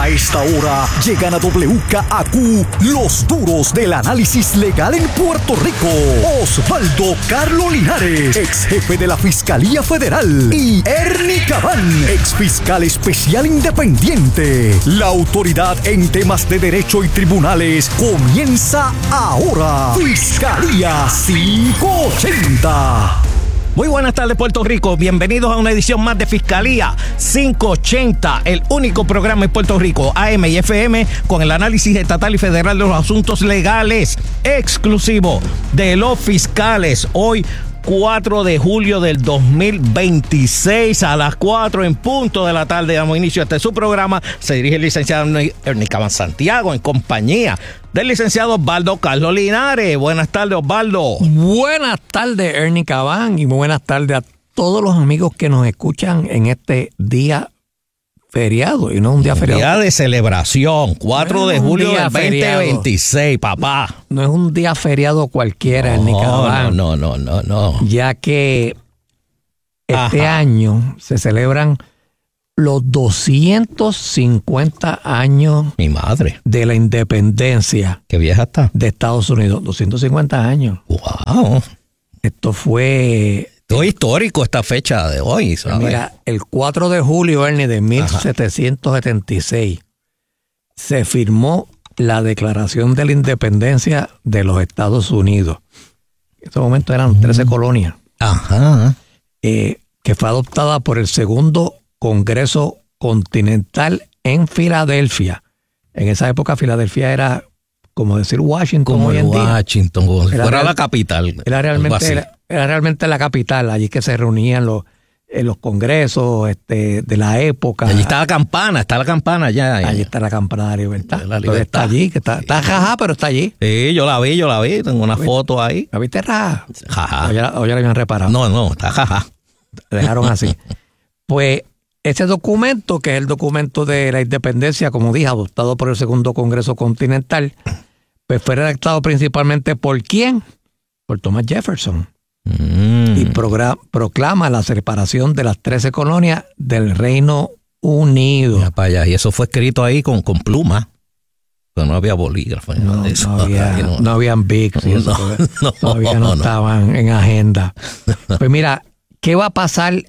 A esta hora llegan a WKAQ los duros del análisis legal en Puerto Rico. Osvaldo Carlos Linares, ex jefe de la Fiscalía Federal, y Ernie Cabán, ex fiscal especial independiente. La autoridad en temas de derecho y tribunales comienza ahora. Fiscalía 580. Muy buenas tardes, Puerto Rico. Bienvenidos a una edición más de Fiscalía 580, el único programa en Puerto Rico, AM y FM, con el análisis estatal y federal de los asuntos legales, exclusivo de los fiscales. Hoy, 4 de julio del 2026, a las 4 en punto de la tarde, damos inicio a su programa. Se dirige el licenciado Ernie Cabán Santiago, en compañía del licenciado Osvaldo Carlos Linares. Buenas tardes, Osvaldo. Buenas tardes, Ernie Cabán, y buenas tardes a todos los amigos que nos escuchan en este día feriado, y no un día feriado. Día de celebración, 4 de julio del 2026, papá. No es un día feriado cualquiera, Ernie Cabán. No. Ya que este año se celebran los 250 años Mi madre. de la independencia. Qué vieja está. De Estados Unidos. 250 años. Wow. Esto fue... Todo histórico esta fecha de hoy, ¿sabes? Mira, el 4 de julio, Ernie, de 1776, se firmó la Declaración de la Independencia de los Estados Unidos. En ese momento eran 13 colonias. Ajá. Que fue adoptada por el Segundo Congreso Continental en Filadelfia. En esa época Filadelfia era como decir Washington Como hoy en día. Washington, como si fuera la capital. Era realmente la capital, allí que se reunían los congresos de la época. Allí está la campana ya. Allí está la campana de la libertad. La libertad. Está allí, que está jaja, pero está allí. Sí, yo la vi, tengo una foto ahí. ¿La viste jaja? Jaja. O ya la habían reparado. No, está jaja. La dejaron así. Pues ese documento, que es el documento de la independencia, como dije, adoptado por el Segundo Congreso Continental, pues fue redactado principalmente ¿por quién? Por Thomas Jefferson. Y proclama la separación de las 13 colonias del Reino Unido. Mira para allá. Y eso fue escrito ahí con pluma. Pero no había bolígrafo. No habían Bics. Todavía no estaban en agenda. Pues mira, ¿qué va a pasar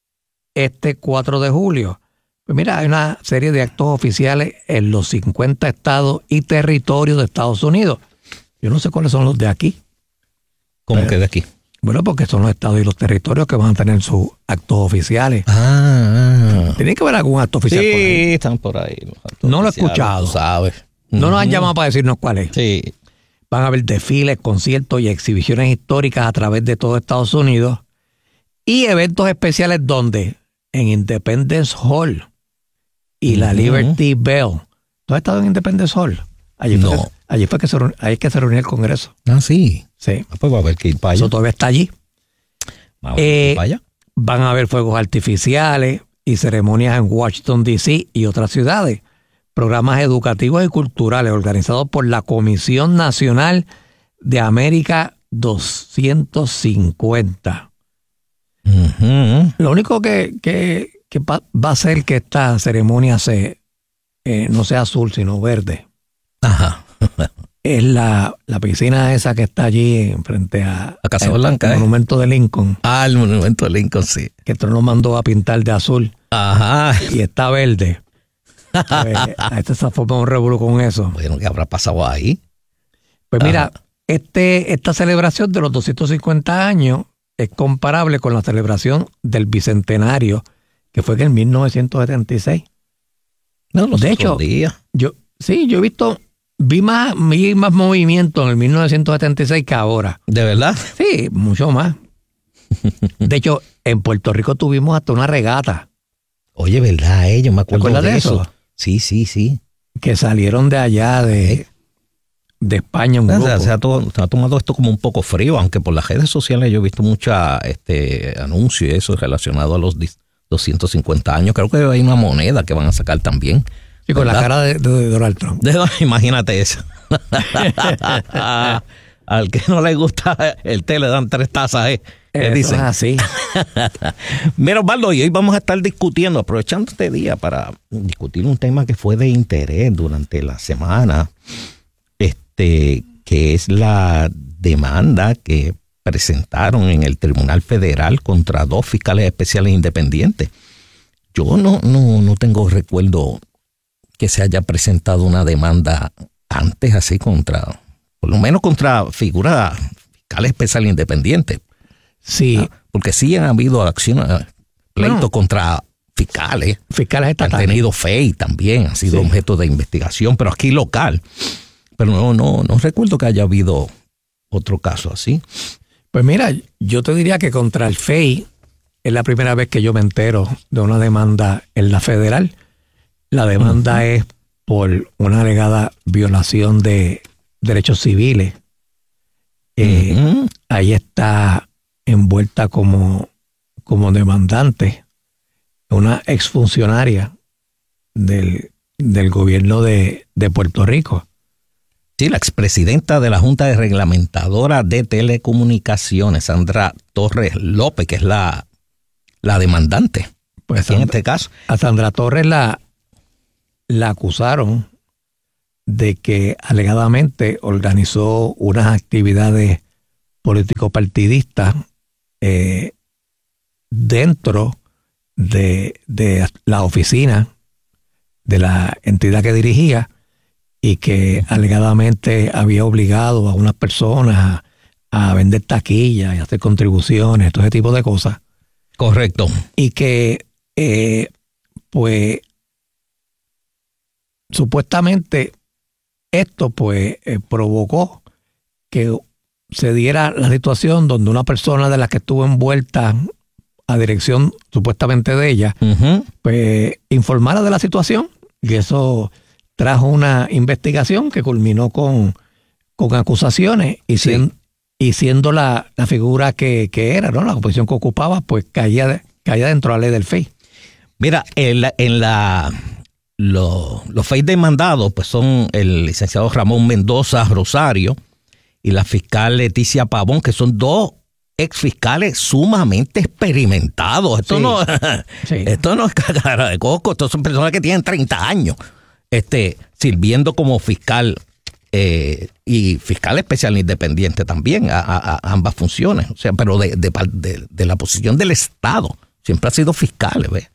este 4 de julio? Pues mira, hay una serie de actos oficiales en los 50 estados y territorios de Estados Unidos. Yo no sé cuáles son los de aquí. ¿Cómo que de aquí? Bueno, porque son los estados y los territorios que van a tener sus actos oficiales. Tiene que haber algún acto oficial por ahí. Sí, están por ahí. No lo he escuchado. Tú sabes. No nos han llamado para decirnos cuál es. Sí. Van a haber desfiles, conciertos y exhibiciones históricas a través de todo Estados Unidos. Y eventos especiales donde en Independence Hall y la Liberty Bell. ¿Tú has estado en Independence Hall? Allí fue que se reunió el Congreso. Ah, sí. Sí. Pues va a haber que ir para allá. Eso todavía está allí. Vamos a ir para allá. Van a haber fuegos artificiales y ceremonias en Washington, D.C. y otras ciudades. Programas educativos y culturales organizados por la Comisión Nacional de América 250. Lo único que va a hacer que esta ceremonia no sea azul, sino verde. Ajá. Es la piscina esa que está allí frente a Casa Blanca, el monumento de Lincoln. El monumento de Lincoln, sí. Que Trump lo mandó a pintar de azul. Ajá. Y está verde. A esta se forma un revuelo con eso. Bueno, ¿qué habrá pasado ahí? Pues mira, esta celebración de los 250 años es comparable con la celebración del Bicentenario, que fue en 1976. No, de hecho, yo vi más movimiento en el 1976 que ahora. ¿De verdad? Sí, mucho más. De hecho, en Puerto Rico tuvimos hasta una regata. Oye, ¿verdad? Yo me acuerdo ¿Te acuerdas de eso? Sí. Que salieron de allá de España un grupo. Se ha tomado esto como un poco frío, aunque por las redes sociales yo he visto mucha anuncios y eso relacionado a los 250 años. Creo que hay una moneda que van a sacar también. Sí, con la cara de Donald Trump. Imagínate eso. Al que no le gusta el té le dan 3 tazas. ¿Qué dicen? Es así. Mira, Osvaldo, y hoy vamos a estar discutiendo, aprovechando este día para discutir un tema que fue de interés durante la semana, que es la demanda que presentaron en el Tribunal Federal contra 2 fiscales especiales independientes. Yo no tengo recuerdo que se haya presentado una demanda antes así contra, por lo menos contra figuras fiscales especiales independientes. Sí. Porque sí han habido acciones, pleitos contra fiscales. Fiscales estatales. Han tenido FEI también, han sido objeto de investigación, pero aquí local. Pero no recuerdo que haya habido otro caso así. Pues mira, yo te diría que contra el FEI es la primera vez que yo me entero de una demanda en la federal. La demanda es por una alegada violación de derechos civiles. Ahí está envuelta como demandante una exfuncionaria del gobierno de Puerto Rico. Sí, la expresidenta de la Junta de Reglamentadora de Telecomunicaciones, Sandra Torres López, que es la demandante. Pues en este caso. A Sandra Torres la acusaron de que alegadamente organizó unas actividades político-partidistas dentro de la oficina de la entidad que dirigía, y que alegadamente había obligado a unas personas a vender taquillas y hacer contribuciones, todo ese tipo de cosas. Correcto. Y que, pues, supuestamente esto, pues, provocó que se diera la situación donde una persona de la que estuvo envuelta a dirección supuestamente de ella, pues, informara de la situación, y eso trajo una investigación que culminó con acusaciones, y siendo la figura que era, ¿no?, la posición que ocupaba, pues caía dentro de la ley del FEI. Mira, los FEI demandados pues son el licenciado Ramón Mendoza Rosario y la fiscal Leticia Pavón, que son 2 exfiscales sumamente experimentados. Esto no es cara de coco, estos son personas que tienen 30 años. Sirviendo como fiscal y fiscal especial independiente también a ambas funciones, o sea, pero de la posición del Estado, siempre ha sido fiscal, ¿ves?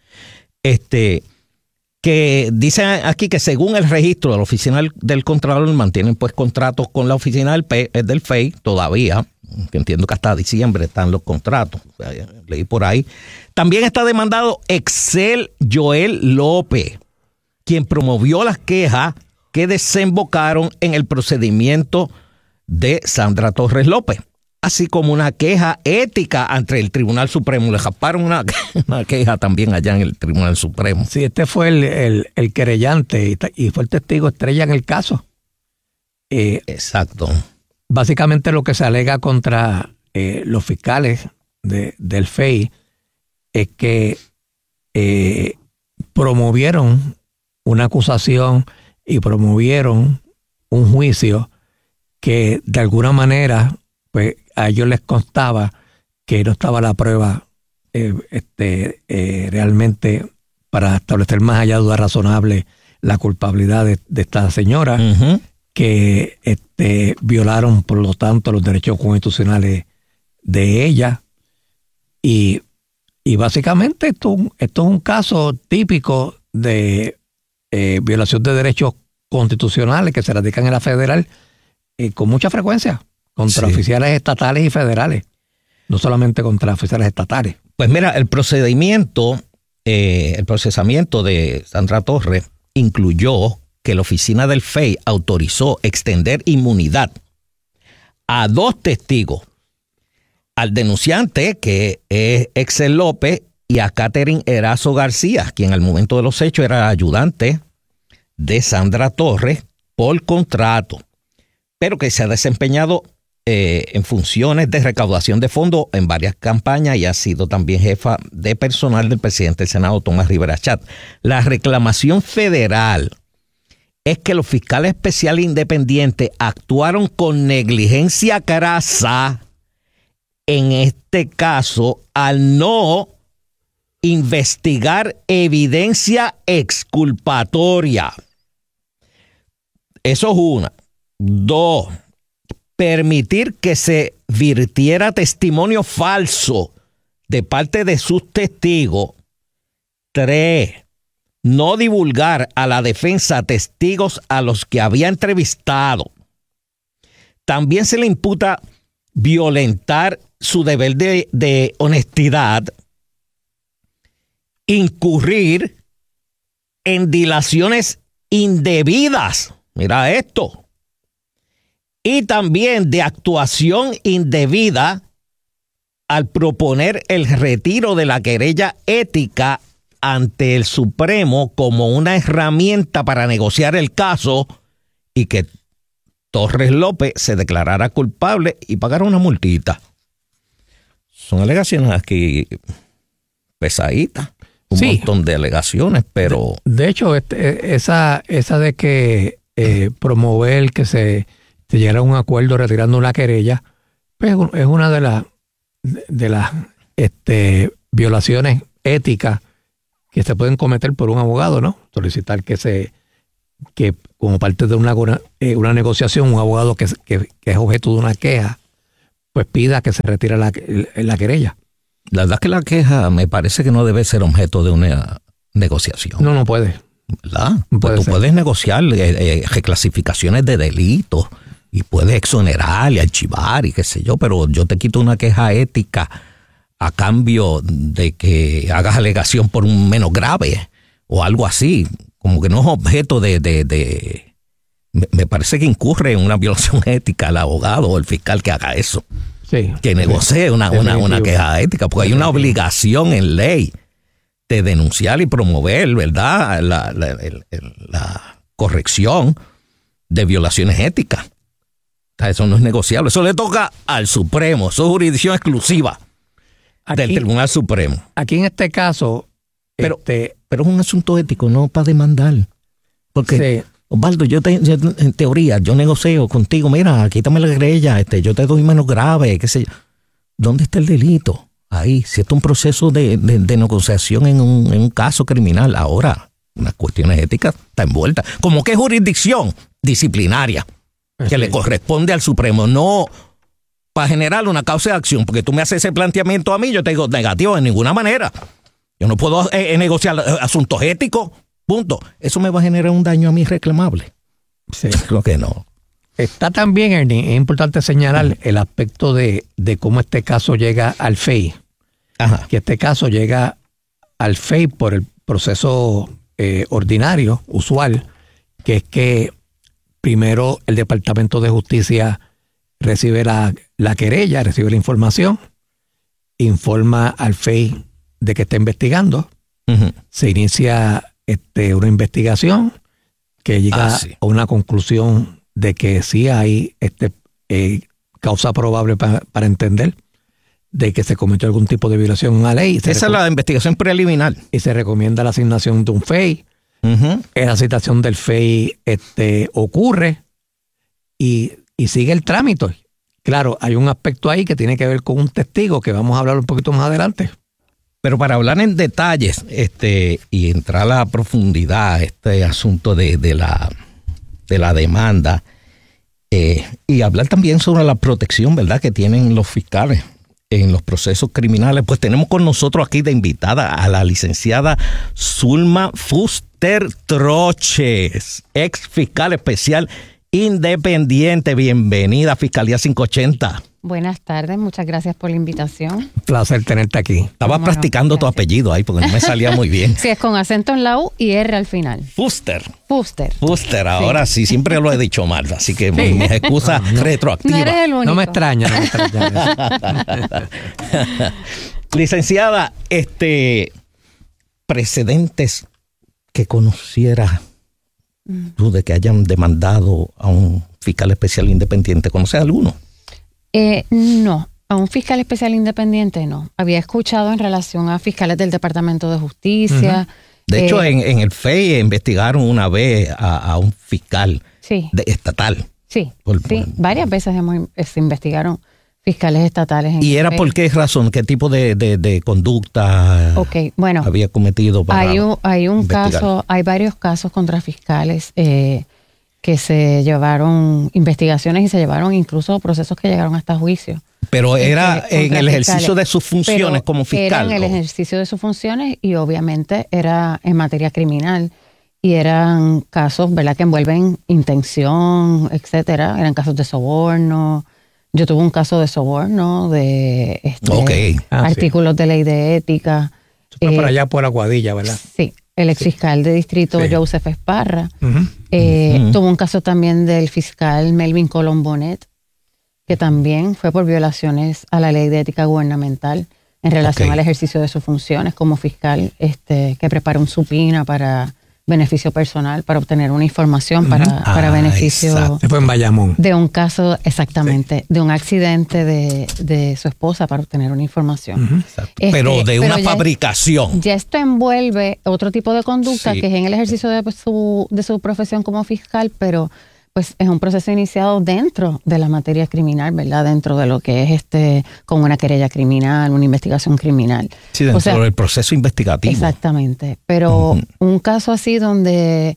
Que dicen aquí que según el registro de la oficina del Contralor mantienen pues contratos con la oficina del FEI todavía, que entiendo que hasta diciembre están los contratos, o sea, leí por ahí. También está demandado Excel Joel López, quien promovió las quejas que desembocaron en el procedimiento de Sandra Torres López, así como una queja ética ante el Tribunal Supremo. Le japaron una queja también allá en el Tribunal Supremo. Sí, este fue el querellante y fue el testigo estrella en el caso. Exacto. Básicamente lo que se alega contra los fiscales del FEI es que promovieron una acusación y promovieron un juicio que de alguna manera pues a ellos les constaba que no estaba la prueba realmente para establecer más allá de duda razonable la culpabilidad de esta señora, que violaron por lo tanto los derechos constitucionales de ella, y básicamente esto es un caso típico de violación de derechos constitucionales que se radican en la federal con mucha frecuencia contra oficiales estatales y federales, no solamente contra oficiales estatales. Pues mira, el procesamiento de Sandra Torres incluyó que la oficina del FEI autorizó extender inmunidad a 2 testigos, al denunciante, que es Excel López, y a Catherine Erazo García, quien al momento de los hechos era ayudante de Sandra Torres por contrato, pero que se ha desempeñado en funciones de recaudación de fondos en varias campañas y ha sido también jefa de personal del presidente del Senado, Tomás Rivera Chatz. La reclamación federal es que los fiscales especiales independientes actuaron con negligencia crasa en este caso al no investigar evidencia exculpatoria. Eso es una. 2, permitir que se virtiera testimonio falso de parte de sus testigos. 3, no divulgar a la defensa testigos a los que había entrevistado. También se le imputa violentar su deber de honestidad, incurrir en dilaciones indebidas. Mira esto. Y también de actuación indebida al proponer el retiro de la querella ética ante el Supremo como una herramienta para negociar el caso y que Torres López se declarara culpable y pagara una multita. Son alegaciones aquí pesaditas, un montón de alegaciones, pero... De hecho, esa de que promover que se llegara a un acuerdo retirando una querella, pues es una de las violaciones éticas que se pueden cometer por un abogado, ¿no? Solicitar que como parte de una negociación, un abogado que es objeto de una queja, pues pida que se retire la querella. La verdad es que la queja me parece que no debe ser objeto de una negociación. No puede. ¿Verdad? Pues tú puedes negociar reclasificaciones de delitos y puedes exonerar y archivar y qué sé yo, pero yo te quito una queja ética a cambio de que hagas alegación por un menos grave o algo así. Como que no es objeto me parece que incurre en una violación ética el abogado o el fiscal que haga eso. Sí. Que negocie una queja ética, porque hay una obligación en ley de denunciar y promover, ¿verdad?, la corrección de violaciones éticas. O sea, eso no es negociable. Eso le toca al Supremo. Eso es jurisdicción exclusiva del Tribunal Supremo. Aquí en este caso... Pero es un asunto ético, no para demandar. Porque, sí. Osvaldo, en teoría, yo negocio contigo, mira, quítame la querella, yo te doy menos grave, qué sé yo. ¿Dónde está el delito? Ahí, si esto es un proceso de negociación en un caso criminal, ahora, unas cuestiones éticas está envuelta. Como que es jurisdicción disciplinaria, que le corresponde al Supremo, no para generar una causa de acción, porque tú me haces ese planteamiento a mí, yo te digo negativo en ninguna manera. Yo no puedo negociar asuntos éticos, punto. Eso me va a generar un daño a mí reclamable. Sí. Creo que no. Está también, Ernie, es importante señalar el aspecto de cómo este caso llega al FEI. Ajá. Que este caso llega al FEI por el proceso ordinario, usual, que es que primero el Departamento de Justicia recibe la querella, recibe la información, informa al FEI de que está investigando, se inicia una investigación que llega a una conclusión de que sí hay causa probable para entender de que se cometió algún tipo de violación a la ley. Esa es la investigación preliminar. Y se recomienda la asignación de un FEI. Esa citación del FEI ocurre y sigue el trámite. Claro, hay un aspecto ahí que tiene que ver con un testigo que vamos a hablar un poquito más adelante. Pero para hablar en detalles y entrar a la profundidad este asunto de la demanda y hablar también sobre la protección, ¿verdad?, que tienen los fiscales en los procesos criminales, pues tenemos con nosotros aquí de invitada a la licenciada Zulma Fuster Troches, ex fiscal especial independiente. Bienvenida a Fiscalía 580. Buenas tardes, muchas gracias por la invitación. Un placer tenerte aquí. Estaba practicando tu apellido ahí porque no me salía muy bien. Sí, es con acento en la U y R al final. Fuster, ahora sí, siempre lo he dicho mal, así que mis excusas retroactivas. No eres el único. No me extraña. Licenciada, precedentes que conociera tú de que hayan demandado a un fiscal especial independiente, ¿conoces alguno? No, a un fiscal especial independiente no. Había escuchado en relación a fiscales del Departamento de Justicia. De hecho, en el FEI investigaron una vez a un fiscal estatal. Sí, varias veces se investigaron fiscales estatales. ¿Y era por qué razón? ¿Qué tipo de conducta había cometido para hay un investigar? caso, hay varios casos contra fiscales que se llevaron investigaciones y se llevaron incluso procesos que llegaron hasta juicio. Pero era en el ejercicio de sus funciones como fiscal. Era en el ejercicio de sus funciones y obviamente era en materia criminal. Y eran casos, ¿verdad?, que envuelven intención, etcétera. Eran casos de soborno. Yo tuve un caso de soborno, de artículos de ley de ética. Eso fue para allá por Aguadilla, ¿verdad? Sí, el exfiscal de distrito Joseph Esparra. Tuvo un caso también del fiscal Melvin Colombonet, que también fue por violaciones a la ley de ética gubernamental en relación al ejercicio de sus funciones como fiscal, que prepara un supina para beneficio personal, para obtener una información para beneficio. Fue en Bayamón. De un caso, exactamente, de un accidente de su esposa para obtener una información. Pero de una fabricación. Ya esto envuelve otro tipo de conducta que es en el ejercicio de su profesión como fiscal, pero pues es un proceso iniciado dentro de la materia criminal, ¿verdad? Dentro de lo que es como una querella criminal, una investigación criminal. Sí, dentro del proceso investigativo. Exactamente. Pero un caso así donde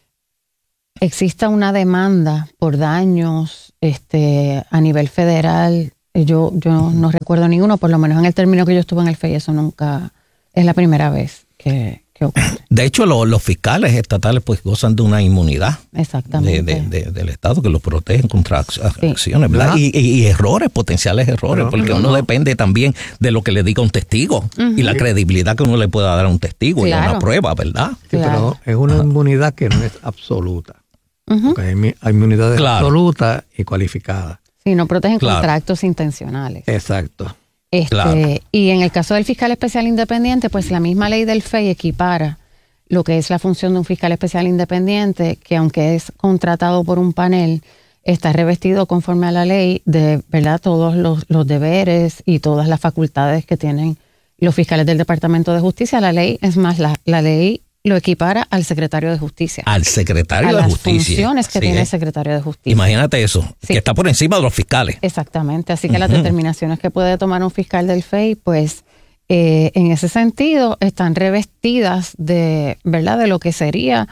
exista una demanda por daños a nivel federal, yo no recuerdo ninguno, por lo menos en el término que yo estuve en el FEI, eso nunca es la primera vez que ocurre. De hecho, los fiscales estatales pues gozan de una inmunidad. Exactamente. Del Estado que los protegen contra acciones, ¿verdad? Y errores, potenciales errores, porque uno depende también de lo que le diga un testigo y la credibilidad que uno le pueda dar a un testigo y a una prueba, ¿verdad? Sí, pero es una inmunidad que no es absoluta. Porque hay inmunidades absolutas y cualificadas. Sí, no protegen contra actos intencionales. Exacto. Y en el caso del fiscal especial independiente, pues la misma ley del FEI equipara lo que es la función de un fiscal especial independiente, que aunque es contratado por un panel, está revestido conforme a la ley de, ¿verdad?, todos los deberes y todas las facultades que tienen los fiscales del Departamento de Justicia. La ley, es más, la ley lo equipara al secretario de Justicia. Al secretario de Justicia. A las funciones que tiene el secretario de Justicia. Imagínate eso, que está por encima de los fiscales. Exactamente, así que las determinaciones que puede tomar un fiscal del FEI, pues en ese sentido están revestidas de, ¿verdad?, de lo que sería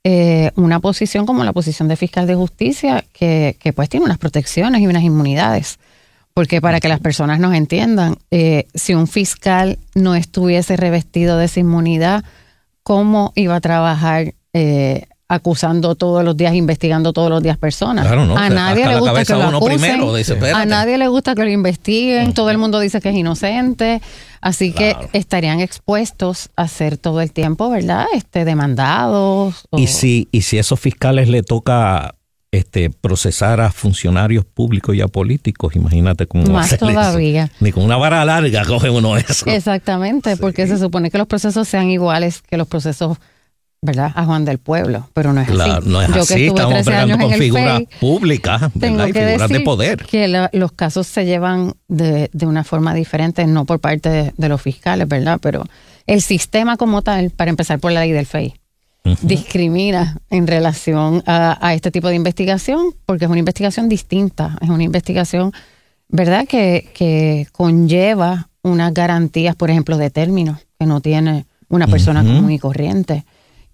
una posición como la posición de fiscal de justicia, que pues tiene unas protecciones y unas inmunidades. Porque para que las personas nos entiendan, si un fiscal no estuviese revestido de esa inmunidad, ¿cómo iba a trabajar acusando todos los días, investigando todos los días personas? Claro, no, a nadie le gusta que lo acusen, a nadie le gusta que lo investiguen, todo el mundo dice que es inocente, así que estarían expuestos a ser todo el tiempo, ¿verdad?, demandados. Y si esos fiscales le toca procesar a funcionarios públicos y a políticos, imagínate cómo más todavía. Eso. Ni con una vara larga coge uno eso. Exactamente, porque se supone que los procesos sean iguales que los procesos, ¿verdad?, a Juan del Pueblo, pero no es así. No es Yo así, que estuve estamos 13 años con en el figuras FEI, públicas, ¿verdad? Y figuras de poder. Que los casos se llevan de una forma diferente, no por parte de los fiscales, ¿verdad? Pero el sistema como tal, para empezar por la ley del FEI, discrimina en relación a este tipo de investigación, porque es una investigación distinta, es una investigación, ¿verdad?, que conlleva unas garantías, por ejemplo, de términos que no tiene una persona común y corriente,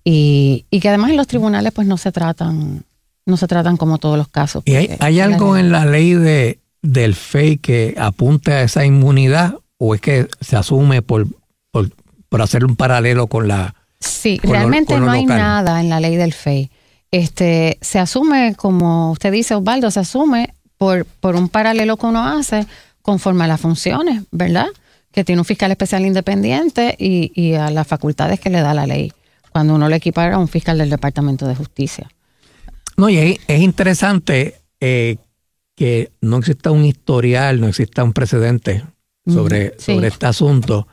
y que además en los tribunales pues no se tratan como todos los casos. ¿Y hay algo en la ley del FEI que apunte a esa inmunidad, o es que se asume por hacer un paralelo con la... Sí, realmente no hay nada en la ley del FEI. Se asume, como usted dice, Osvaldo, se asume por un paralelo que uno hace conforme a las funciones, ¿verdad?, que tiene un fiscal especial independiente y a las facultades que le da la ley, cuando uno le equipara a un fiscal del Departamento de Justicia. No, y es interesante que no exista un historial, no exista un precedente sobre este asunto,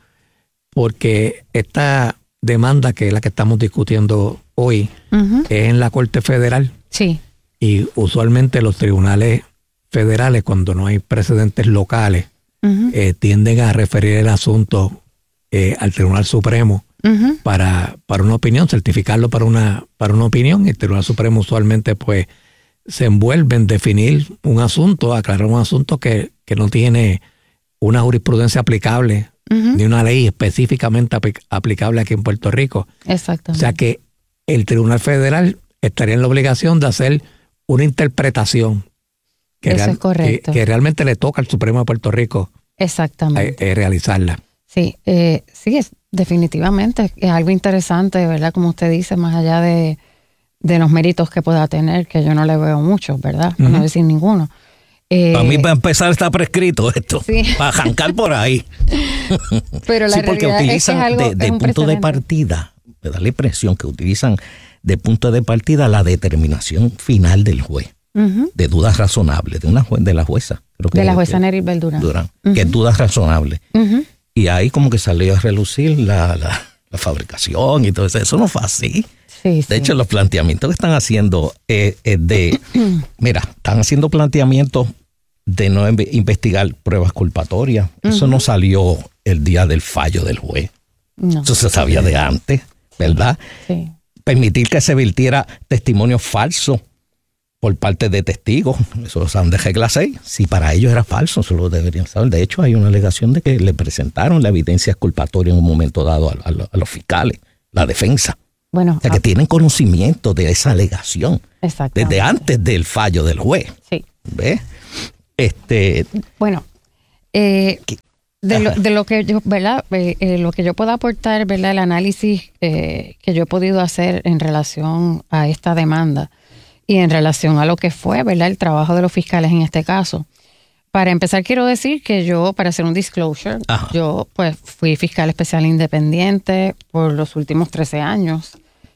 porque esta demanda, que es la que estamos discutiendo hoy, es en la Corte Federal. Sí. Y usualmente los tribunales federales, cuando no hay precedentes locales, tienden a referir el asunto al Tribunal Supremo para una opinión, certificarlo para una opinión. El Tribunal Supremo usualmente pues se envuelve en definir un asunto, aclarar un asunto que que no tiene una jurisprudencia aplicable, ni una ley específicamente aplicable aquí en Puerto Rico. Exactamente. O sea que el Tribunal Federal estaría en la obligación de hacer una interpretación Eso es correcto. que realmente le toca al Supremo de Puerto Rico realizarla. Sí, sí, definitivamente es algo interesante, ¿verdad? Como usted dice, más allá de los méritos que pueda tener, que yo no le veo muchos, ¿verdad? No decir ninguno. Para mí, para empezar, está prescrito esto. Sí. Para arrancar por ahí. Pero la sí, porque realidad utilizan es que es algo, de es un punto de precedente. partida, me da la impresión que utilizan de punto de partida la determinación final del juez, de dudas razonables, de la jueza. Creo que De la jueza Neribel Durán. Que es dudas razonables. Y ahí como que salió a relucir la fabricación y todo eso. Eso no fue así. Sí, De hecho, los planteamientos que están haciendo mira, están haciendo planteamientos de no investigar pruebas culpatorias. Eso no salió el día del fallo del juez. No. Eso se sabía de antes, ¿verdad? Sí. Permitir que se vertiera testimonio falso por parte de testigos. Eso lo saben de regla 6. Si para ellos era falso, eso lo deberían saber. De hecho, hay una alegación de que le presentaron la evidencia exculpatoria en un momento dado a los fiscales, la defensa. Bueno, O sea, que tienen conocimiento de esa alegación exactamente. desde antes del fallo del juez. Sí. ¿Ves? Bueno, de lo que yo, ¿verdad? Lo que yo puedo aportar, ¿verdad? El análisis que yo he podido hacer en relación a esta demanda y en relación a lo que fue, ¿verdad? El trabajo de los fiscales en este caso. Para empezar, quiero decir que yo, para hacer un disclosure, yo pues fui fiscal especial independiente por los últimos 13 años.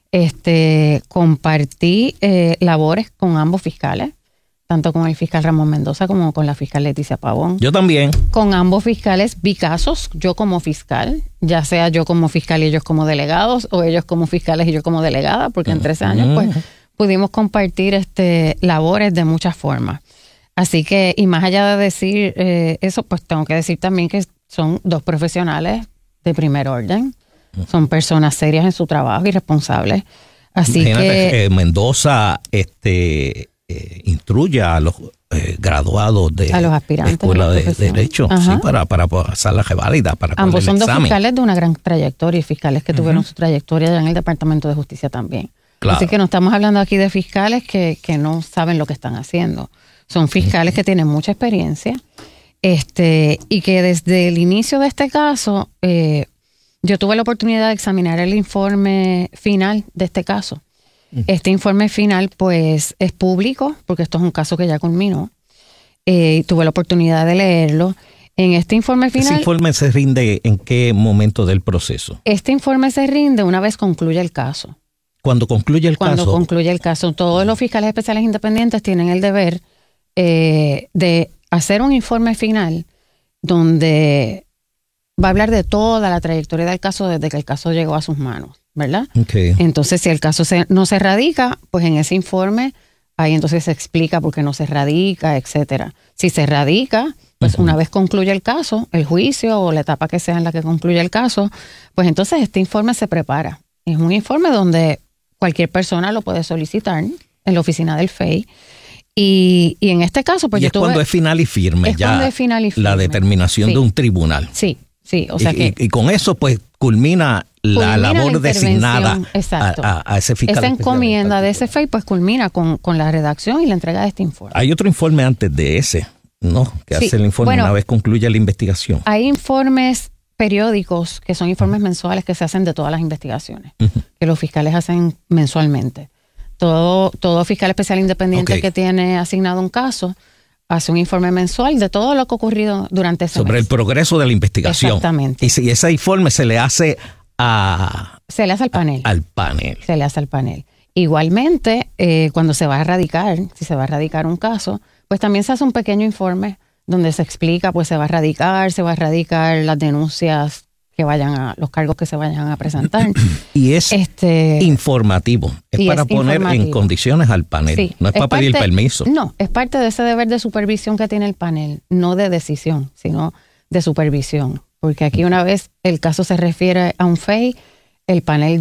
Compartí labores con ambos fiscales, tanto con el fiscal Ramón Mendoza como con la fiscal Leticia Pavón. Yo también. Con ambos fiscales vi casos, yo como fiscal, ya sea yo como fiscal y ellos como delegados, o ellos como fiscales y yo como delegada, porque en 13 años pues pudimos compartir labores de muchas formas. Así que, y más allá de decir eso, pues tengo que decir también que son dos profesionales de primer orden. Son personas serias en su trabajo y responsables. Así que Mendoza instruye a los graduados de a los aspirantes Escuela de profesión. Derecho, sí, para pasar la reválida, para coger ambos el son dos examen. fiscales de una gran trayectoria y fiscales que tuvieron su trayectoria ya en el Departamento de Justicia también. Claro. Así que no estamos hablando aquí de fiscales que no saben lo que están haciendo. Son fiscales que tienen mucha experiencia y que desde el inicio de este caso yo tuve la oportunidad de examinar el informe final de este caso. Este informe final pues es público porque esto es un caso que ya culminó. Tuve la oportunidad de leerlo. En este informe final... ¿Ese informe se rinde en qué momento del proceso? Este informe se rinde una vez concluye el caso. Cuando concluye el Cuando caso. concluye el caso, todos los fiscales especiales independientes tienen el deber de hacer un informe final donde va a hablar de toda la trayectoria del caso desde que el caso llegó a sus manos, ¿verdad? Okay. Entonces, si el caso no se radica, pues en ese informe, ahí entonces se explica por qué no se radica, etcétera. Si se radica, pues una vez concluye el caso, el juicio o la etapa que sea en la que concluye el caso, pues entonces este informe se prepara. Es un informe donde cualquier persona lo puede solicitar en la oficina del FEI. Y en este caso, pues y yo es tuve... cuando es final y firme, es ya cuando es final y firme. la determinación Sí. de un tribunal. Sí, sí, o sea y con eso pues culmina la labor la designada exacto. a ese fiscal. Esa especial. encomienda de ese FEI pues culmina con la redacción y la entrega de este informe. Hay otro informe antes de ese, ¿no? Que Sí, hace el informe bueno, una vez concluye la investigación. Hay informes periódicos que son informes mensuales que se hacen de todas las investigaciones, que los fiscales hacen mensualmente. Todo fiscal especial independiente que tiene asignado un caso hace un informe mensual de todo lo que ha ocurrido durante ese Sobre mes. el progreso de la investigación. Exactamente. Y si ese informe se le hace se le hace al panel. al panel. Se le hace al panel. Igualmente, cuando se va a radicar, si se va a radicar un caso, pues también se hace un pequeño informe donde se explica, pues se va a radicar las denuncias que los cargos que se vayan a presentar. Y es informativo. Es para poner en condiciones al panel. Sí, no es para pedir permiso. No, es parte de ese deber de supervisión que tiene el panel, no de decisión, sino de supervisión. Porque aquí una vez el caso se refiere a un FEI, el panel ya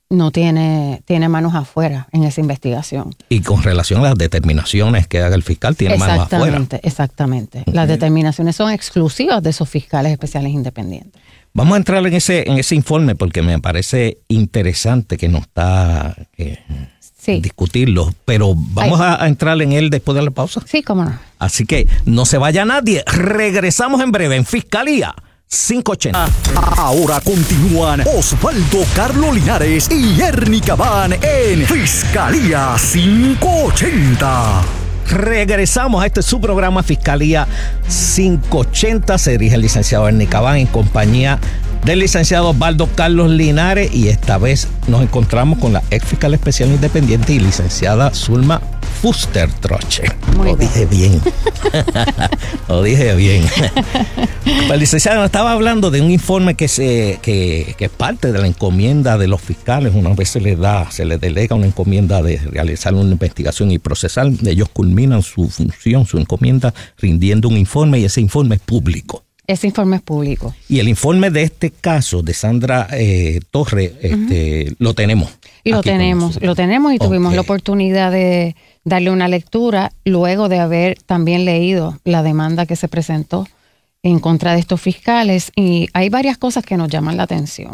no tiene manos afuera en esa investigación. Y con relación a las determinaciones que haga el fiscal, tiene manos afuera. Exactamente. Las determinaciones son exclusivas de esos fiscales especiales independientes. Vamos a entrar en ese informe porque me parece interesante que nos está discutirlo, pero vamos a entrar en él después de la pausa. Sí, cómo no. Así que no se vaya nadie. Regresamos en breve en Fiscalía 580. Ahora continúan Osvaldo Carlos Linares y Ernie Cabán en Fiscalía 580. Regresamos a su programa Fiscalía 580. Se dirige el licenciado Ernie Cabán en compañía del licenciado Osvaldo Carlos Linares, y esta vez nos encontramos con la ex fiscal especial independiente y licenciada Zulma Fuster Troche. Lo dije bien. Lo dije bien. El licenciado nos estaba hablando de un informe que es parte de la encomienda de los fiscales. Una vez se les delega una encomienda de realizar una investigación y procesar. Ellos culminan su función, su encomienda, rindiendo un informe, y ese informe es público. Ese informe es público. Y el informe de este caso de Sandra Torres, lo tenemos. Lo tenemos y tuvimos la oportunidad de darle una lectura luego de haber también leído la demanda que se presentó en contra de estos fiscales, y hay varias cosas que nos llaman la atención.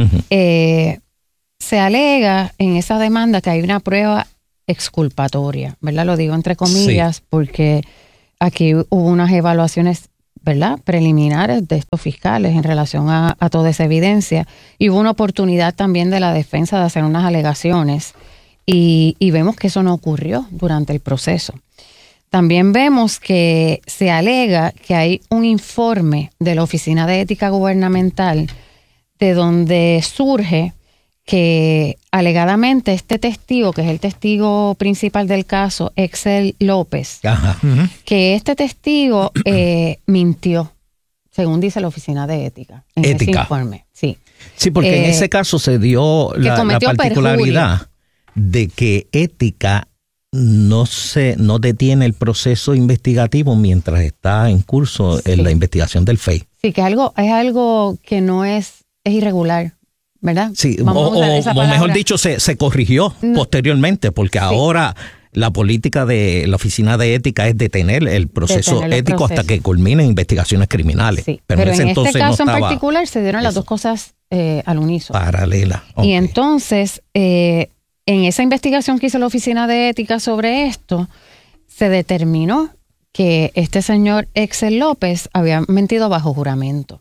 Se alega en esa demanda que hay una prueba exculpatoria, ¿verdad? Lo digo entre comillas porque aquí hubo unas evaluaciones, ¿verdad?, preliminares de estos fiscales en relación a toda esa evidencia, y hubo una oportunidad también de la defensa de hacer unas alegaciones, y vemos que eso no ocurrió durante el proceso. También vemos que se alega que hay un informe de la Oficina de Ética Gubernamental de donde surge que alegadamente este testigo, que es el testigo principal del caso, Excel López, que este testigo mintió, según dice la Oficina de Ética en ese informe. Sí, porque en ese caso se dio la particularidad de que Ética no detiene el proceso investigativo mientras está en curso en la investigación del FEI. Sí, que es algo que no es irregular, ¿verdad? Sí, o mejor dicho, se corrigió posteriormente, porque ahora la política de la Oficina de Ética es detener el proceso ético hasta que culminen investigaciones criminales. Sí, pero en este caso en particular se dieron las dos cosas al unísono. Paralela. Y entonces, en esa investigación que hizo la Oficina de Ética sobre esto, se determinó que este señor Excel López había mentido bajo juramento.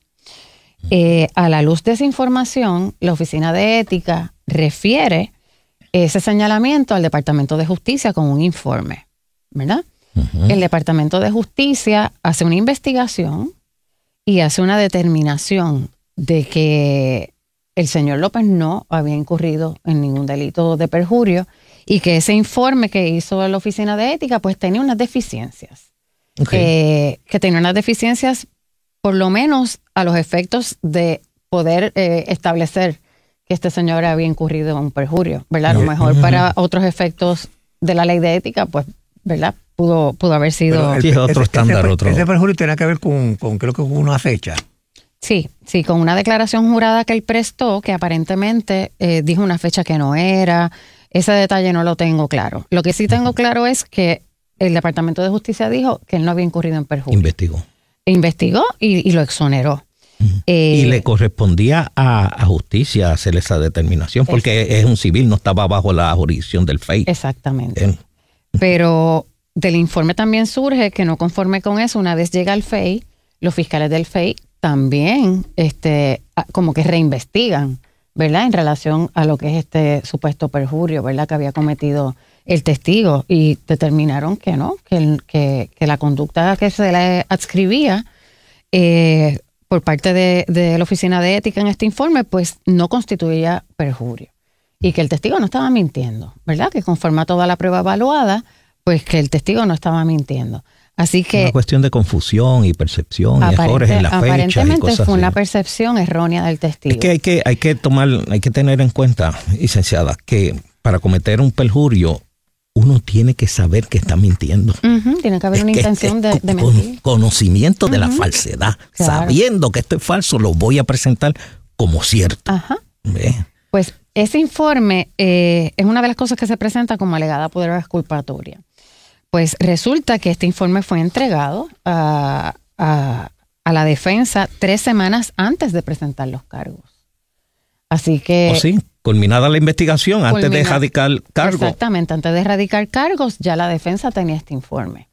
A la luz de esa información, la Oficina de Ética refiere ese señalamiento al Departamento de Justicia con un informe, ¿verdad? El Departamento de Justicia hace una investigación y hace una determinación de que el señor López no había incurrido en ningún delito de perjurio, y que ese informe que hizo la Oficina de Ética pues tenía unas deficiencias. Que tenía unas deficiencias por lo menos a los efectos de poder establecer que este señor había incurrido en un perjurio, ¿verdad? A lo mejor para otros efectos de la ley de ética, pues, ¿verdad? Pudo haber sido... otro estándar. Ese perjurio tiene que ver con creo que hubo una fecha. Sí, con una declaración jurada que él prestó, que aparentemente dijo una fecha que no era. Ese detalle no lo tengo claro. Lo que sí tengo claro es que el Departamento de Justicia dijo que él no había incurrido en perjurio. Investigó y lo exoneró. Y le correspondía a justicia hacer esa determinación, porque es un civil, no estaba bajo la jurisdicción del FEI. Exactamente. Pero del informe también surge que no conforme con eso, una vez llega al FEI, los fiscales del FEI también como que reinvestigan, ¿verdad?, en relación a lo que es este supuesto perjurio, ¿verdad?, que había cometido el testigo, y determinaron que no, que la conducta que se le adscribía por parte de la Oficina de Ética en este informe, pues no constituía perjurio, y que el testigo no estaba mintiendo, ¿verdad?, que conforme a toda la prueba evaluada, pues que el testigo no estaba mintiendo. Así que una cuestión de confusión y percepción y errores en las fechas y cosas así. Aparentemente fue una percepción errónea del testigo. Es que hay que tener en cuenta, licenciada, que para cometer un perjurio uno tiene que saber que está mintiendo. Tiene que haber una intención de mentir. Conocimiento de la falsedad. Claro. Sabiendo que esto es falso, lo voy a presentar como cierto. Pues Ese informe es una de las cosas que se presenta como alegada prueba exculpatoria. Pues resulta que este informe fue entregado a la defensa 3 semanas antes de presentar los cargos. Así que... sí, culminada la investigación, antes de radicar cargos. Exactamente, antes de radicar cargos, ya la defensa tenía este informe.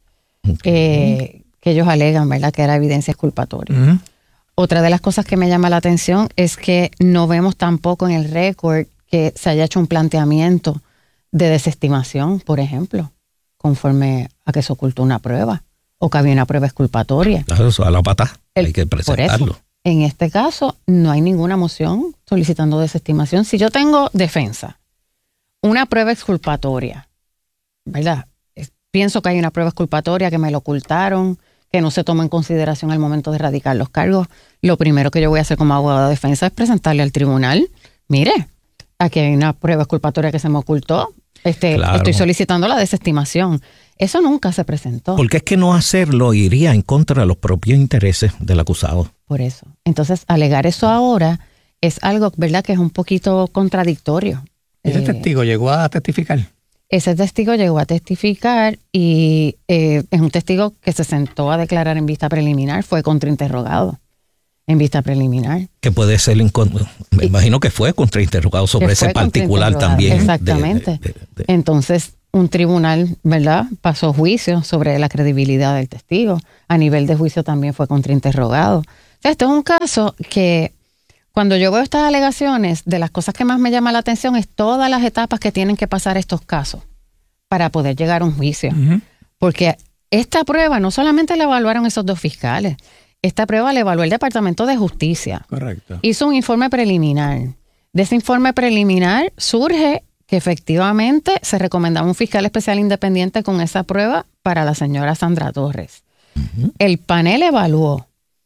Que ellos alegan, ¿verdad?, que era evidencia exculpatoria. Uh-huh. Otra de las cosas que me llama la atención es que no vemos tampoco en el récord que se haya hecho un planteamiento de desestimación, por ejemplo, conforme a que se ocultó una prueba o que había una prueba exculpatoria. Eso a la pata, hay que presentarlo. Por eso, en este caso, no hay ninguna moción solicitando desestimación. Si yo tengo defensa, una prueba exculpatoria, ¿verdad? Pienso que hay una prueba exculpatoria, que me lo ocultaron, que no se toma en consideración al momento de radicar los cargos. Lo primero que yo voy a hacer como abogado de defensa es presentarle al tribunal, mire, aquí hay una prueba exculpatoria que se me ocultó, claro. Estoy solicitando la desestimación. Eso nunca se presentó. Porque es que no hacerlo iría en contra de los propios intereses del acusado. Por eso. Entonces, alegar eso ahora es algo, ¿verdad?, que es un poquito contradictorio. ¿Ese testigo llegó a testificar? Ese testigo llegó a testificar y es un testigo que se sentó a declarar en vista preliminar, fue contrainterrogado en vista preliminar. Que puede ser, me imagino que fue contrainterrogado sobre ese particular también. Exactamente. Entonces, un tribunal, ¿verdad?, pasó juicio sobre la credibilidad del testigo. A nivel de juicio también fue contrainterrogado. O sea, esto es un caso que... Cuando yo veo estas alegaciones, de las cosas que más me llama la atención es todas las etapas que tienen que pasar estos casos para poder llegar a un juicio. Uh-huh. Porque esta prueba no solamente la evaluaron esos 2 fiscales, esta prueba la evaluó el Departamento de Justicia. Correcto. Hizo un informe preliminar. De ese informe preliminar surge que efectivamente se recomendaba un fiscal especial independiente con esa prueba para la señora Sandra Torres. Uh-huh. El panel evalúa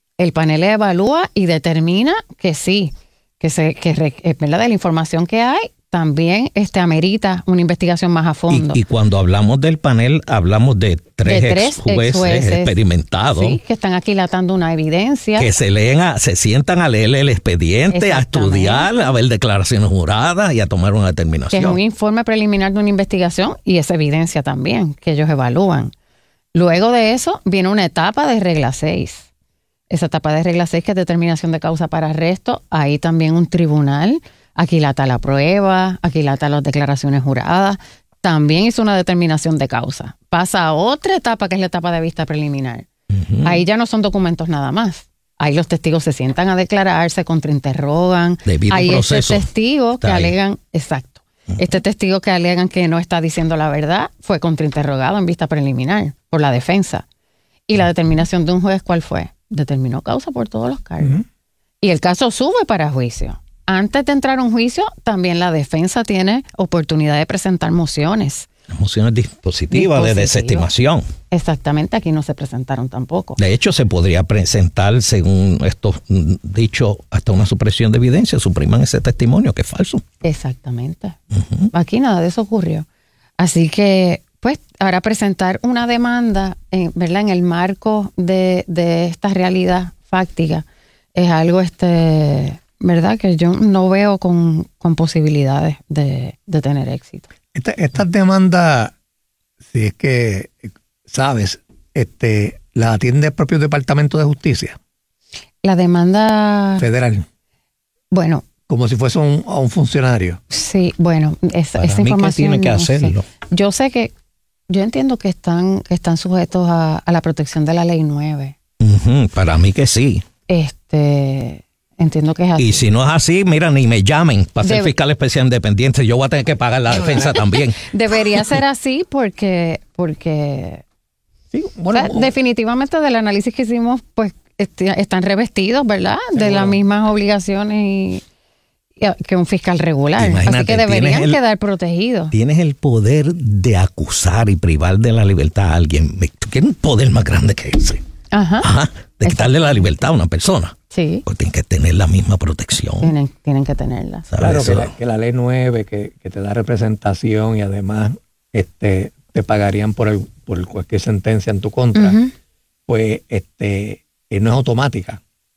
y determina que sí, ¿verdad?, de la información que hay, también amerita una investigación más a fondo. Y cuando hablamos del panel, hablamos de tres jueces experimentados. Sí, que están aquilatando una evidencia. Que se sientan a leer el expediente, a estudiar, a ver declaraciones juradas y a tomar una determinación. Que es un informe preliminar de una investigación y esa evidencia también, que ellos evalúan. Luego de eso, viene una etapa de regla 6. Esa etapa de regla 6, que es determinación de causa para arresto, ahí también un tribunal aquilata la prueba, aquilata las declaraciones juradas, también hizo una determinación de causa. Pasa a otra etapa, que es la etapa de vista preliminar. Uh-huh. Ahí ya no son documentos nada más. Ahí los testigos se sientan a declarar, se contrainterrogan. Hay este testigo que alegan, exacto, uh-huh, este testigo que alegan que no está diciendo la verdad, fue contrainterrogado en vista preliminar por la defensa. Y la determinación de un juez, ¿cuál fue? Determinó causa por todos los cargos. Uh-huh. Y el caso sube para juicio. Antes de entrar a un juicio, también la defensa tiene oportunidad de presentar mociones. Mociones dispositivas de desestimación. Exactamente, aquí no se presentaron tampoco. De hecho, se podría presentar, según esto dicho, hasta una supresión de evidencia, supriman ese testimonio que es falso. Exactamente. Uh-huh. Aquí nada de eso ocurrió. Así que, pues, ahora presentar una demanda, ¿verdad?, en el marco de esta realidad fáctica es algo, ¿verdad?, que yo no veo con posibilidades de tener éxito. Estas demandas, si es que sabes, ¿la atiende el propio Departamento de Justicia? La demanda federal. Bueno. Como si fuese a un funcionario. Sí, bueno, esa información. Tiene que hacerlo. Sé. Yo entiendo que están sujetos a la protección de la Ley 9. Uh-huh, para mí que sí. Entiendo que es así. Y si no es así, mira, ni me llamen para ser fiscal especial independiente. Yo voy a tener que pagar la defensa también. Debería ser así porque sí, bueno, definitivamente del análisis que hicimos, pues están revestidos, ¿verdad?, de las mismas obligaciones que un fiscal regular. Imagínate, así que deberían quedar protegidos. Tienes el poder de acusar y privar de la libertad a alguien. ¿Tú quieres un poder más grande que ese? Ajá. De quitarle la libertad a una persona. Sí. Pues tienen que tener la misma protección. Tienen que tenerla. Claro, que la Ley 9, que te da representación y además te pagarían por cualquier sentencia en tu contra, uh-huh, pues no es automática.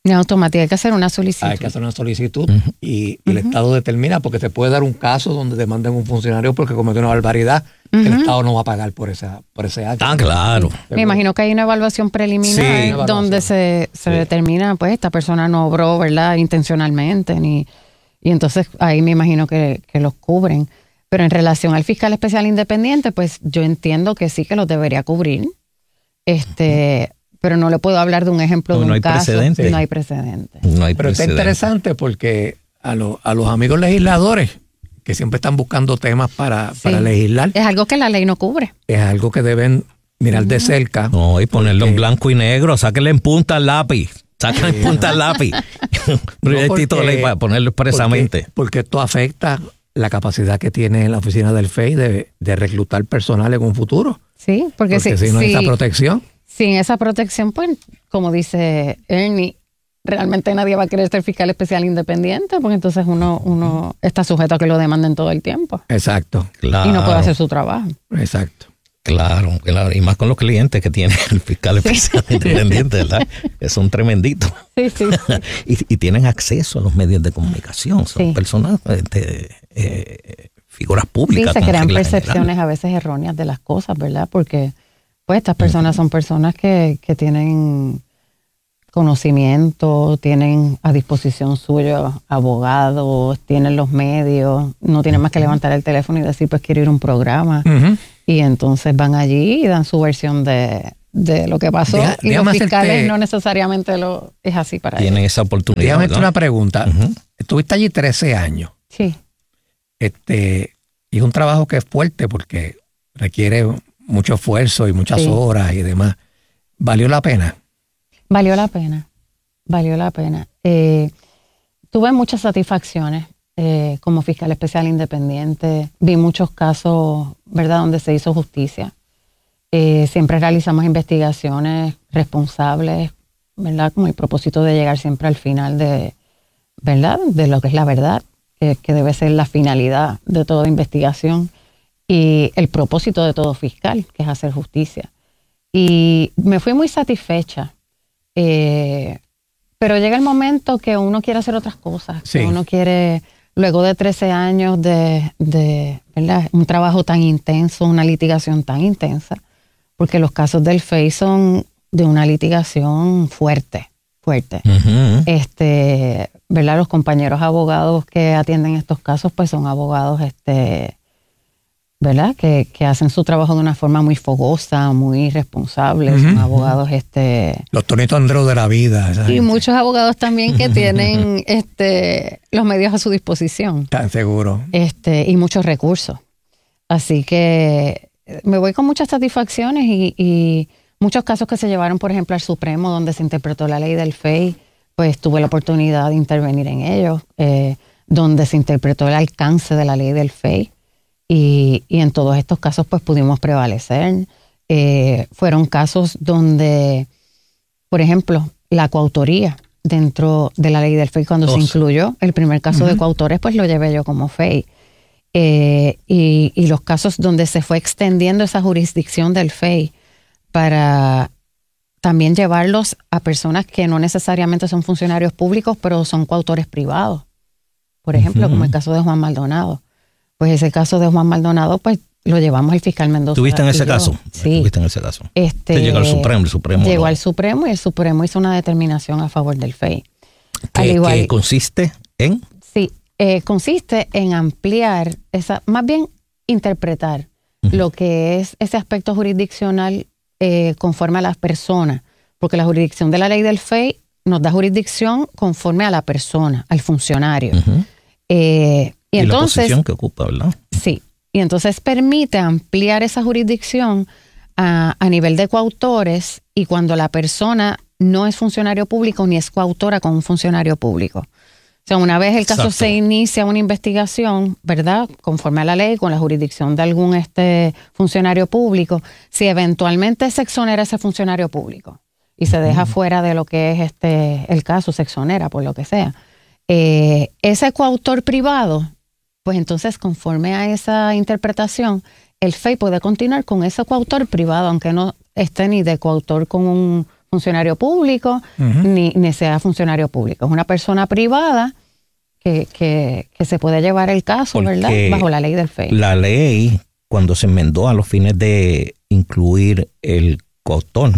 En automática hay que hacer una solicitud. Hay que hacer una solicitud y el Estado determina, porque se puede dar un caso donde demanden a un funcionario porque cometió una barbaridad, el Estado no va a pagar por ese acto. Ah, claro. Me imagino que hay una evaluación preliminar Sí, donde se determina, pues esta persona no obró, ¿verdad?, intencionalmente, y entonces ahí me imagino que los cubren. Pero en relación al fiscal especial independiente, pues yo entiendo que sí que los debería cubrir. Pero no le puedo hablar de un ejemplo de un caso. Precedente. No hay precedente. No hay Pero está precedente. interesante porque a los amigos legisladores que siempre están buscando temas para legislar, Es algo que la ley no cubre. es algo que deben mirar de cerca. No, y ponerlo en blanco y negro, sáquenle en punta al lápiz. Sáquenle en punta al lápiz. Proyectito de ley para ponerlo expresamente. Porque esto afecta la capacidad que tiene la oficina del FEI de reclutar personal en un futuro. Sí, porque si no hay esa protección. Sin esa protección, pues, como dice Ernie, realmente nadie va a querer ser fiscal especial independiente, porque entonces uno está sujeto a que lo demanden todo el tiempo. Exacto. Claro. Y no puede hacer su trabajo. Exacto. Claro. Y más con los clientes que tiene el fiscal especial independiente, ¿verdad? Que son tremenditos. Sí. y tienen acceso a los medios de comunicación. Son Sí. personas, figuras públicas. Sí, se con crean reglas percepciones generales. a veces erróneas de las cosas, ¿verdad? Porque pues estas personas son personas que tienen conocimiento, tienen a disposición suyo abogados, tienen los medios, no tienen más que levantar el teléfono y decir, pues quiero ir a un programa. Y entonces van allí y dan su versión de lo que pasó. Y los fiscales no necesariamente es así para ellos. Tienen esa oportunidad. Déjame hacerte ¿verdad? una pregunta. Estuviste allí 13 años. Sí. Y es un trabajo que es fuerte porque requiere mucho esfuerzo y muchas horas y demás. ¿Valió la pena? Valió la pena. Tuve muchas satisfacciones como fiscal especial independiente. Vi muchos casos, ¿verdad?, donde se hizo justicia. Siempre realizamos investigaciones responsables, ¿verdad?, con el propósito de llegar siempre al final ¿verdad?, de lo que es la verdad, que debe ser la finalidad de toda investigación y el propósito de todo fiscal, que es hacer justicia. Y me fui muy satisfecha, pero llega el momento que uno quiere hacer otras cosas, Sí. que uno quiere, luego de 13 años de ¿verdad?, un trabajo tan intenso, una litigación tan intensa, porque los casos del FEI son de una litigación fuerte. Ujú. ¿Verdad? Los compañeros abogados que atienden estos casos, pues son abogados, ¿verdad?, que hacen su trabajo de una forma muy fogosa, muy responsable. Son abogados, Los Tonitos Andreu de la vida. esa y gente. muchos abogados también que tienen los medios a su disposición. Tan seguro. Y muchos recursos. Así que me voy con muchas satisfacciones y muchos casos que se llevaron, por ejemplo, al Supremo, donde se interpretó la ley del FEI, pues tuve la oportunidad de intervenir en ellos, donde se interpretó el alcance de la ley del FEI y en todos estos casos pues pudimos prevalecer. Fueron casos donde, por ejemplo, la coautoría dentro de la ley del FEI, cuando se incluyó el primer caso de coautores, pues lo llevé yo como FEI. Y los casos donde se fue extendiendo esa jurisdicción del FEI para también llevarlos a personas que no necesariamente son funcionarios públicos, pero son coautores privados. Por ejemplo, como el caso de Juan Maldonado. Pues ese caso de Juan Maldonado, pues lo llevamos al fiscal Mendoza. ¿Tuviste en ese y yo. caso? Sí. ¿Tuviste en ese caso? Se llegó al Supremo, el Supremo. Llegó ¿no? al Supremo y el Supremo hizo una determinación a favor del FEI. ¿Qué consiste en? Sí, consiste en ampliar, más bien interpretar lo que es ese aspecto jurisdiccional conforme a las personas, porque la jurisdicción de la ley del FEI nos da jurisdicción conforme a la persona, al funcionario. Y entonces, la posición que ocupa, ¿verdad? Sí, y entonces permite ampliar esa jurisdicción a nivel de coautores y cuando la persona no es funcionario público ni es coautora con un funcionario público. O sea, una vez el caso se inicia una investigación, ¿verdad?, conforme a la ley, con la jurisdicción de algún funcionario público, si eventualmente se exonera ese funcionario público y se deja fuera de lo que es el caso, se exonera por lo que sea, ese coautor privado, pues entonces conforme a esa interpretación, el FEI puede continuar con ese coautor privado, aunque no esté ni de coautor con un funcionario público, ni sea funcionario público. Es una persona privada que se puede llevar el caso, ¿verdad? Bajo la ley del FEI. La ley, cuando se enmendó a los fines de incluir el coautor,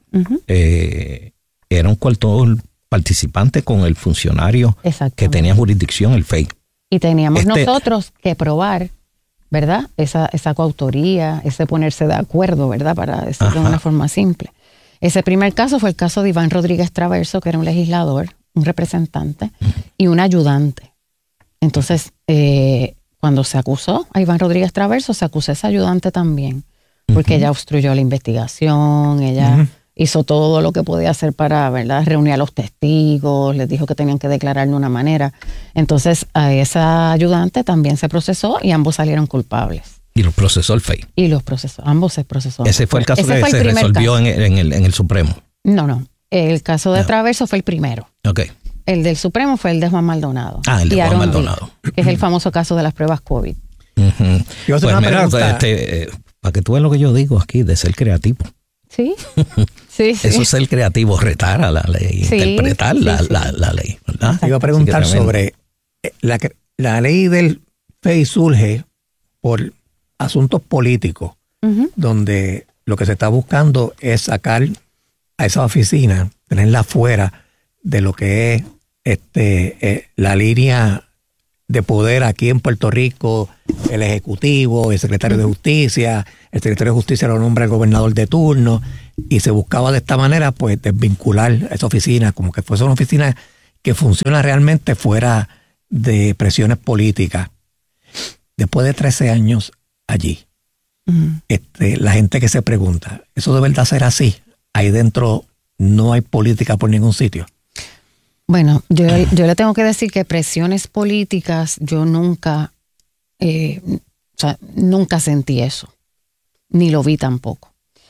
era un coautor participante con el funcionario que tenía jurisdicción, el FEI. Y teníamos nosotros que probar, ¿verdad? Esa coautoría, ese ponerse de acuerdo, ¿verdad? Para decirlo de una forma simple. Ese primer caso fue el caso de Iván Rodríguez Traverso, que era un legislador, un representante y un ayudante. Entonces, cuando se acusó a Iván Rodríguez Traverso, se acusó a ese ayudante también, porque ella obstruyó la investigación, ella hizo todo lo que podía hacer para, ¿verdad?, reunir a los testigos, les dijo que tenían que declarar de una manera. Entonces, a esa ayudante también se procesó y ambos salieron culpables. Y los procesó el FEI. Ambos se procesó. Ese fue el caso que se resolvió en el Supremo. No. El caso de Traverso fue el primero. Ok. El del Supremo fue el de Juan Maldonado. El de Juan Maldonado. Que es el famoso caso de las pruebas COVID. Yo pues mira, para que tú veas lo que yo digo aquí, de ser creativo. Sí. Eso es ser creativo, retar a la ley, interpretar la ley, ¿verdad? Te iba a preguntar sobre la ley del FEI surge por asuntos políticos, donde lo que se está buscando es sacar a esa oficina, tenerla fuera de lo que es la línea de poder aquí en Puerto Rico, el Ejecutivo, el Secretario de Justicia. El Secretario de Justicia lo nombra el gobernador de turno, y se buscaba de esta manera pues desvincular a esa oficina, como que fuese una oficina que funciona realmente fuera de presiones políticas. Después de 13 años allí, la gente que se pregunta, ¿eso de verdad será así? Ahí dentro no hay política por ningún sitio. Bueno, yo le tengo que decir que presiones políticas yo nunca sentí eso, ni lo vi tampoco.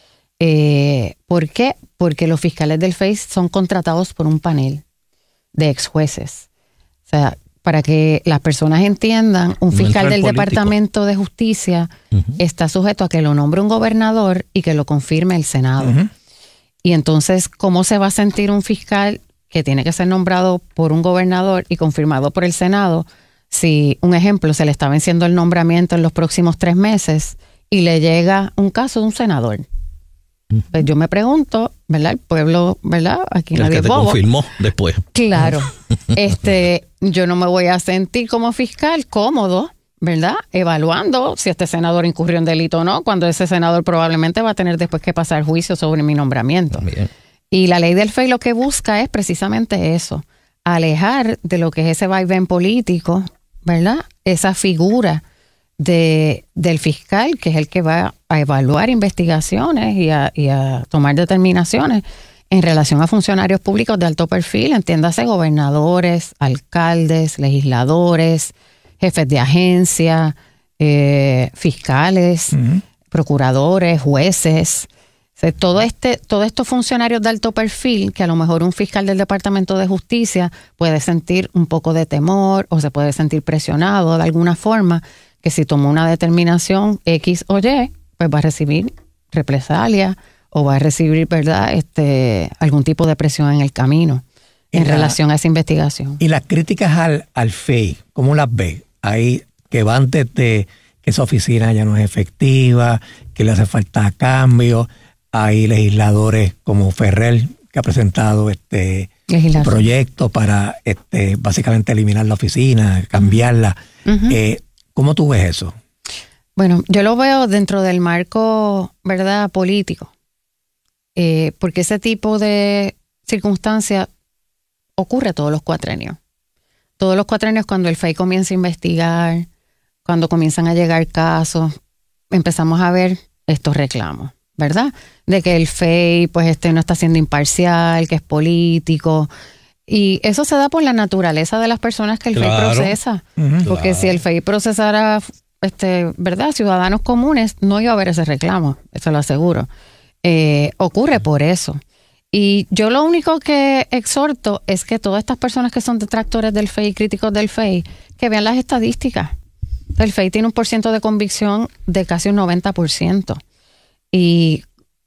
¿Por qué? Porque los fiscales del FEI son contratados por un panel de ex jueces. O sea, para que las personas entiendan, un fiscal del Departamento de Justicia está sujeto a que lo nombre un gobernador y que lo confirme el Senado. Y entonces, ¿cómo se va a sentir un fiscal que tiene que ser nombrado por un gobernador y confirmado por el Senado si, un ejemplo, se le está venciendo el nombramiento en los próximos 3 meses y le llega un caso de un senador? Pues yo me pregunto, ¿verdad? El pueblo, ¿verdad? Aquí nadie es bobo. El que te confirmó después. Claro. Yo no me voy a sentir como fiscal cómodo, ¿verdad? Evaluando si este senador incurrió en delito o no, cuando ese senador probablemente va a tener después que pasar juicio sobre mi nombramiento. Bien. Y la ley del FEI lo que busca es precisamente eso, alejar de lo que es ese vaivén político, ¿verdad? Esa figura del fiscal, que es el que va a evaluar investigaciones y a tomar determinaciones en relación a funcionarios públicos de alto perfil, entiéndase gobernadores, alcaldes, legisladores, jefes de agencia, fiscales, procuradores, jueces. O sea, todos estos funcionarios de alto perfil, que a lo mejor un fiscal del Departamento de Justicia puede sentir un poco de temor o se puede sentir presionado de alguna forma, que si tomó una determinación X o Y, pues va a recibir represalia o va a recibir, ¿verdad?, algún tipo de presión en el camino en relación a esa investigación. Y las críticas al FEI, ¿cómo las ve? Ahí que van desde que esa oficina ya no es efectiva, que le hace falta cambio. Hay legisladores como Ferrer, que ha presentado proyecto para básicamente eliminar la oficina, cambiarla. ¿Cómo tú ves eso? Bueno, yo lo veo dentro del marco, ¿verdad?, político. Porque ese tipo de circunstancia ocurre todos los cuatrenios. Todos los cuatrenios, cuando el FEI comienza a investigar, cuando comienzan a llegar casos, empezamos a ver estos reclamos, ¿verdad? De que el FEI pues no está siendo imparcial, que es político. Y eso se da por la naturaleza de las personas que el FEI procesa. Porque si el FEI procesara, ¿verdad?, ciudadanos comunes, no iba a haber ese reclamo, eso lo aseguro. Ocurre por eso. Y yo lo único que exhorto es que todas estas personas que son detractores del FEI, críticos del FEI, que vean las estadísticas. El FEI tiene un % de convicción de casi un 90%. Y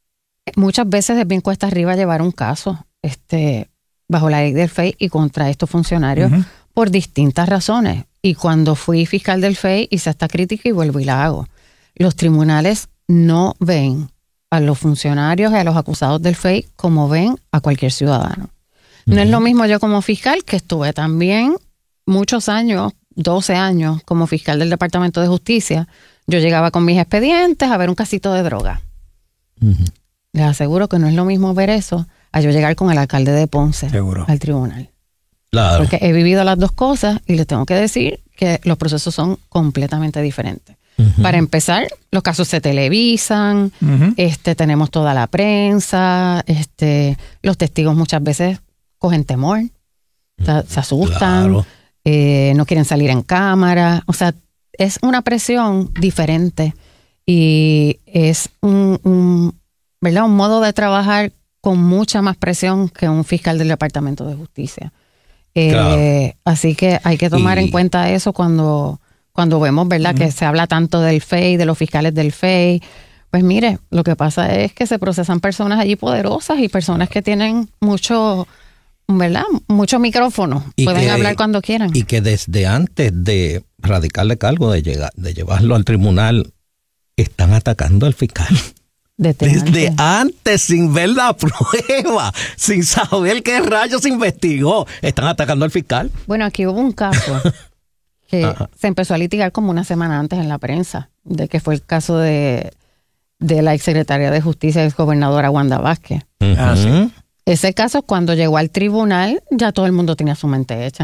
muchas veces es bien cuesta arriba llevar un caso bajo la ley del FEI y contra estos funcionarios por distintas razones. Y cuando fui fiscal del FEI hice esta crítica y vuelvo y la hago. Los tribunales no ven a los funcionarios y a los acusados del FEI como ven a cualquier ciudadano. No es lo mismo yo como fiscal, que estuve también muchos años, 12 años, como fiscal del Departamento de Justicia. Yo llegaba con mis expedientes a ver un casito de droga. Les aseguro que no es lo mismo ver eso a yo llegar con el alcalde de Ponce al tribunal. Claro. Porque he vivido las dos cosas y les tengo que decir que los procesos son completamente diferentes. Para empezar, los casos se televisan, tenemos toda la prensa, los testigos muchas veces cogen temor, se asustan, no quieren salir en cámara. O sea, es una presión diferente y es un modo de trabajar con mucha más presión que un fiscal del Departamento de Justicia. Así que hay que tomar en cuenta eso cuando vemos, ¿verdad?, que se habla tanto del FEI, de los fiscales del FEI. Pues mire, lo que pasa es que se procesan personas allí poderosas y personas que tienen mucho micrófono. Pueden hablar cuando quieran. Y que desde antes de radicarle cargo, de llevarlo al tribunal, están atacando al fiscal. Desde antes, sin ver la prueba, sin saber qué rayos se investigó, están atacando al fiscal. Bueno, aquí hubo un caso que se empezó a litigar como una semana antes en la prensa, de que fue el caso de la exsecretaria de Justicia, exgobernadora Wanda Vázquez. Sí. Ese caso, cuando llegó al tribunal, ya todo el mundo tenía su mente hecha.